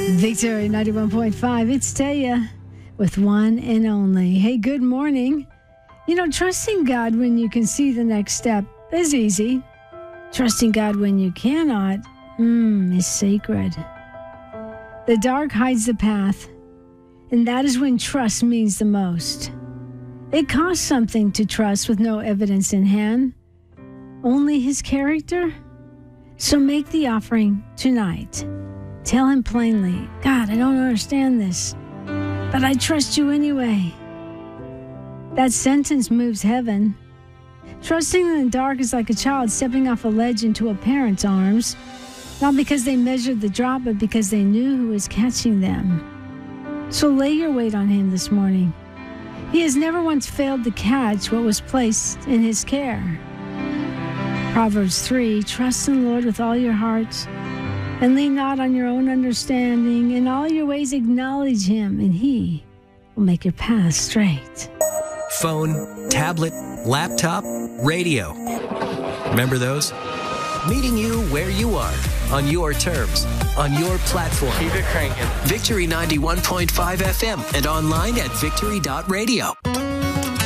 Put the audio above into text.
Victory 91.5. It's Taya with One and Only. Hey, good morning. You know, trusting God when you can see the next step is easy. Trusting God when you cannot, is sacred. The dark hides the path, and that is when trust means the most. It costs something to trust with no evidence in hand, only His character. So make the offering tonight. Tell Him plainly, God, I don't understand this, but I trust you anyway. That sentence moves heaven. Trusting in the dark is like a child stepping off a ledge into a parent's arms, not because they measured the drop, but because they knew who was catching them. So lay your weight on Him this morning. He has never once failed to catch what was placed in His care. Proverbs 3, trust in the Lord with all your heart, and lean not on your own understanding. In all your ways acknowledge Him, and He will make your path straight. Phone, tablet, laptop, radio. Remember those? Meeting you where you are, on your terms, on your platform. Keep it cranking. Victory 91.5 FM and online at victory.radio.